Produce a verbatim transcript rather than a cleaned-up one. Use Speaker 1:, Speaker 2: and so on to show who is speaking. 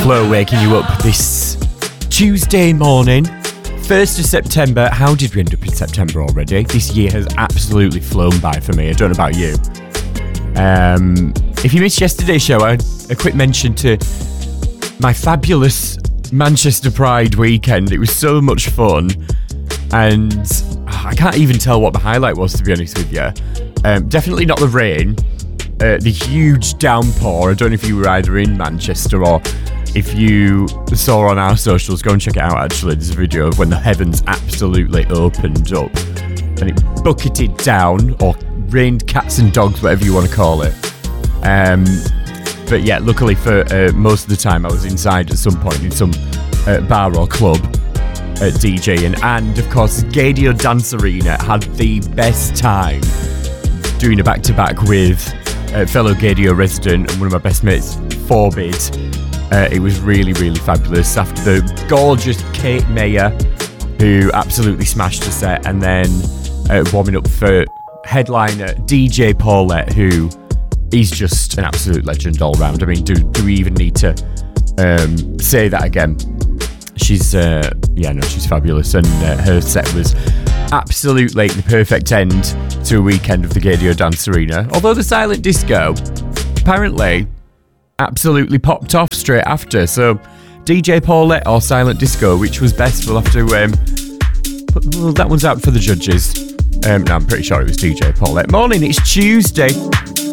Speaker 1: Flo waking you up this Tuesday morning, first of September. How did we end up in September already? This year has absolutely flown by for me. I don't know about you. Um, if you missed yesterday's show, I, a quick mention to my fabulous Manchester Pride weekend. It was so much fun, and I can't even tell what the highlight was, to be honest with you. Um, definitely not the rain, uh, the huge downpour. I don't know if you were either in Manchester or if you saw on our socials. Go and check it out, actually. There's a video of when the heavens absolutely opened up and it bucketed down, or rained cats and dogs, whatever you want to call it. Um, but yeah, luckily for uh, most of the time I was inside at some point in some uh, bar or club uh, DJing. And of course, Gaydio Dance Arena had the best time doing a back-to-back with a fellow Gaydio resident and one of my best mates, Forbid. Uh, it was really, really fabulous. After the gorgeous Kate Mayer, who absolutely smashed the set, and then uh, warming up for headliner D J Paulette, who is just an absolute legend all round. I mean, do do we even need to um, say that again? She's, uh, yeah, no, she's fabulous, and uh, her set was absolutely the perfect end to a weekend of the Gaydio Dance Arena. Although the silent disco apparently absolutely popped off straight after. So D J Paulette or silent disco, which was best? We'll have to um, put, well, that one's out for the judges. Um, no, I'm pretty sure it was D J Paulette. Morning, it's Tuesday.